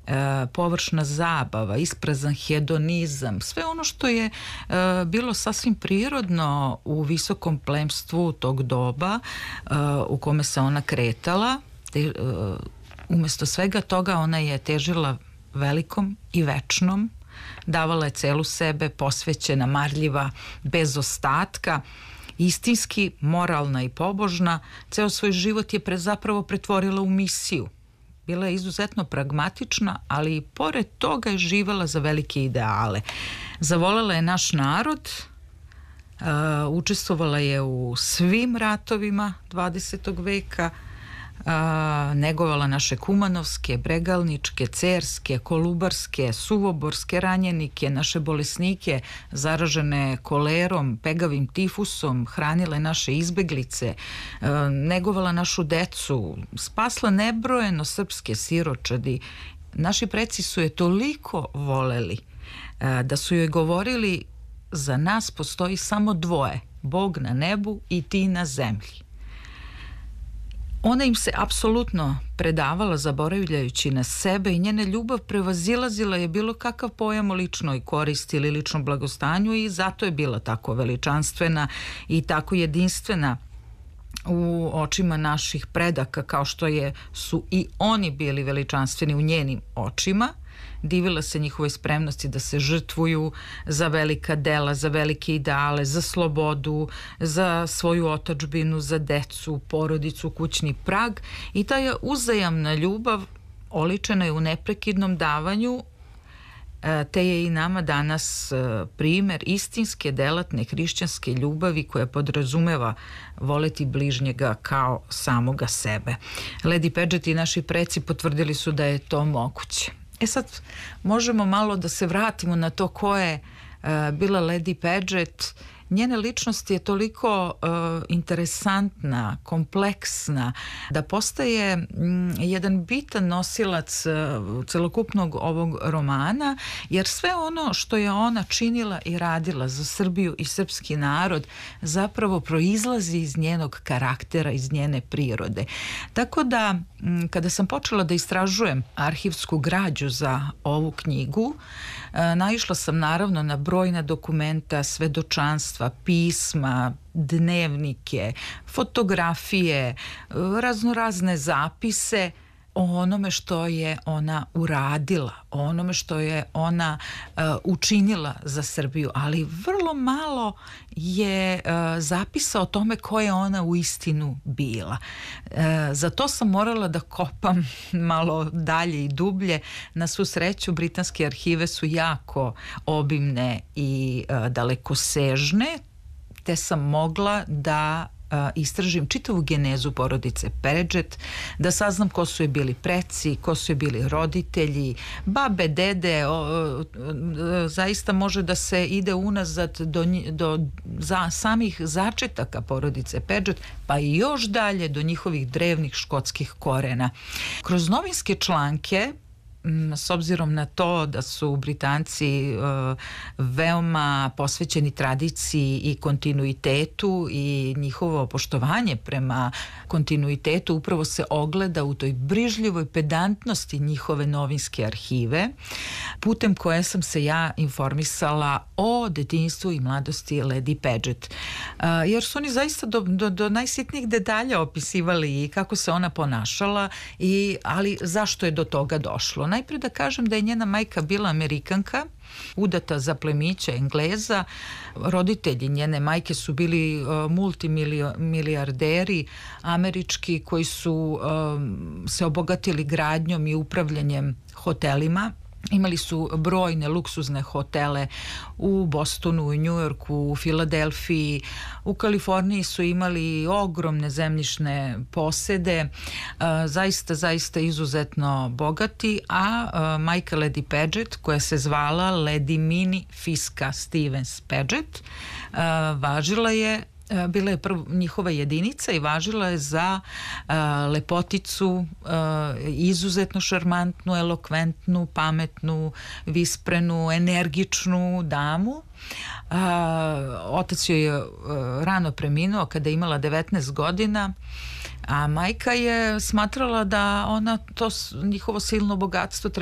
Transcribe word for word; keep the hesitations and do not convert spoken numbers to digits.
e, površna zabava, isprazan hedonizam, sve ono što je e, bilo sasvim prirodno u visokom plemstvu tog doba e, u kome se ona kretala. Te, e, umesto svega toga ona je težila velikom i večnom, davala je celu sebe, posvećena, marljiva, bez ostatka, istinski moralna i pobožna. Ceo svoj život je pre, zapravo pretvorila u misiju. Bila je izuzetno pragmatična, ali i pored toga je živela za velike ideale. Zavolela je naš narod, uh, učestvovala je u svim ratovima dvadesetog veka, A, negovala naše kumanovske, bregalničke, cerske, kolubarske, suvoborske ranjenike, naše bolesnike zaražene kolerom, pegavim tifusom, hranila naše izbeglice, a, negovala našu decu, spasla nebrojeno srpske siročadi. Naši preci su je toliko voleli a, da su joj govorili: za nas postoji samo dvoje, Bog na nebu i ti na zemlji. Ona im se apsolutno predavala zaboravljajući na sebe i njena ljubav prevazilazila je bilo kakav pojam o ličnoj koristi ili ličnom blagostanju i zato je bila tako veličanstvena i tako jedinstvena u očima naših predaka, kao što je, su i oni bili veličanstveni u njenim očima. Divila se njihovoj spremnosti da se žrtvuju za velika dela, za velike ideale, za slobodu, za svoju otadžbinu, za decu, porodicu, kućni prag, i ta je uzajamna ljubav oličena je u neprekidnom davanju, te je i nama danas primer istinske delatne hrišćanske ljubavi koja podrazumeva voleti bližnjega kao samoga sebe. Lady Paget i naši preci potvrdili su da je to moguće. E sad, možemo malo da se vratimo na to ko je uh, bila Lady Paget. Njena ličnost je toliko uh, interesantna, kompleksna, da postaje mm, jedan bitan nosilac uh, celokupnog ovog romana, jer sve ono što je ona činila i radila za Srbiju i srpski narod zapravo proizlazi iz njenog karaktera, iz njene prirode. Tako da, mm, kada sam počela da istražujem arhivsku građu za ovu knjigu, uh, naišla sam naravno na brojna dokumenta, svedočanstva, pisma, dnevnike, fotografije, raznorazne zapise o onome što je ona uradila, o onome što je ona uh, učinila za Srbiju, ali vrlo malo je uh, zapisa o tome ko je ona u istinu bila. Uh, za to sam morala da kopam malo dalje i dublje. Na svu sreću, britanske arhive su jako obimne i uh, dalekosežne, te sam mogla da istražim čitavu genezu porodice Paget, da saznam ko su je bili preci, ko su je bili roditelji, babe, dede. O, o, zaista može da se ide unazad do, do za, samih začetaka porodice Paget, pa i još dalje do njihovih drevnih škotskih korena. Kroz novinske članke, s obzirom na to da su Britanci uh, veoma posvećeni tradiciji i kontinuitetu, i njihovo poštovanje prema kontinuitetu upravo se ogleda u toj brižljivoj pedantnosti njihove novinske arhive, putem koje sam se ja informisala o detinjstvu i mladosti Lady Paget. Uh, jer su oni zaista do, do, do najsitnijih detalja opisivali i kako se ona ponašala, i, ali zašto je do toga došlo. Najprije da kažem da je njena majka bila Amerikanka, udata za plemića Engleza. Roditelji njene majke su bili uh, multimilijarderi američki koji su um, se obogatili gradnjom i upravljanjem hotelima. Imali su brojne luksuzne hotele u Bostonu, u Njujorku, u Filadelfiji. U Kaliforniji su imali ogromne zemljišne posede, zaista, zaista izuzetno bogati, a majka Lady Paget, koja se zvala Lady Minnie Fiska Stevens Paget, važila je, bila je prvo njihova jedinica i važila je za uh, lepoticu, uh, izuzetno šarmantnu, elokventnu, pametnu, visprenu, energičnu damu. Uh, otac joj je uh, rano preminuo kada je imala devetnaest godina, a majka je smatrala da ona to njihovo silno bogatstvo treba